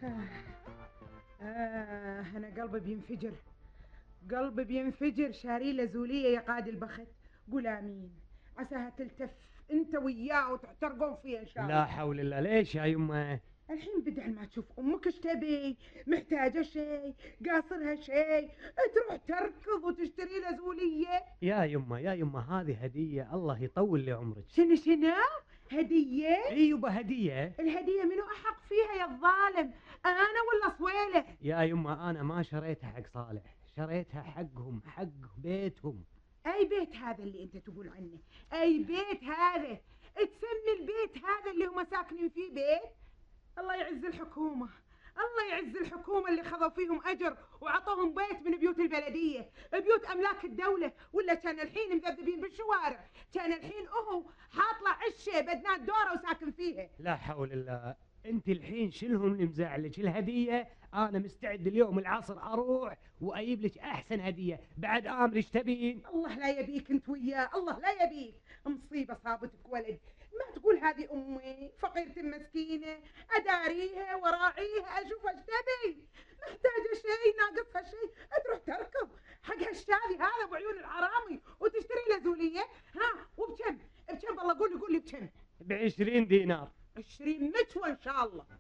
أنا قلبي بينفجر، قلبي بينفجر. شاري له زولية يا قاد البخت. قول آمين، عساها تلتف أنت وياه وتحترقون فيها إن شاء الله. لا حول الله. ليش يا يمه؟ الحين بدل ما تشوف أمك ايش تبي، محتاجة شيء، قاصرها شيء، تروح تركض وتشتري له زولية. يا يمه يا يمه، هذه هدية، الله يطول لي عمرك. شنو هدية؟ اي يبا هدية. الهدية منو أحق فيها يا الظالم، أنا ولا صويلة؟ يا يمه أنا ما شريتها حق صالح، شريتها حقهم، حق بيتهم. أي بيت هذا اللي أنت تقول عنه؟ أي بيت هذا؟ تسمي البيت هذا اللي هم ساكنين فيه بيت؟ الله يعز الحكومة، الله يعز الحكومة اللي خذوا فيهم أجر وعطوهم بيت من بيوت البلدية، بيوت أملاك الدولة. ولا كان الحين مذبذبين بالشوارع، كان الحين حاط له عشة بدنات دورة وساكن فيها. لا حول الله. انت الحين شلهم اللي مزعلك؟ الهدية انا مستعد اليوم العصر اروح واجيب لك احسن هدية. بعد امر ايش تبين؟ الله لا يبيك انت وياه، الله لا يبيك. مصيبة صابتك ولد. ما تقول هذه امي فقيرة مسكينة، اداريها وراعيها اشوف ايش تبي، محتاجة شيء ناقصها شيء تروح تركض حق هالشاذي هذا بعيون الحرامي وتشتري له زولية. ها وبكم؟ بكم والله؟ قولي بكم. ب20 دينار. 20 متوى ان شاء الله.